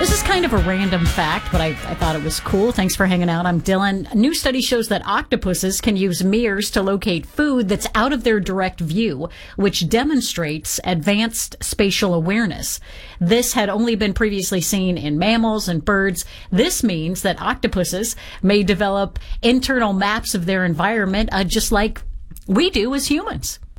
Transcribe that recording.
This is kind of a random fact, but I thought it was cool. Thanks for hanging out. I'm Dylan. A new study shows that octopuses can use mirrors to locate food that's out of their direct view, which demonstrates advanced spatial awareness. This had only been previously seen in mammals and birds. This means that octopuses may develop internal maps of their environment, just like we do as humans.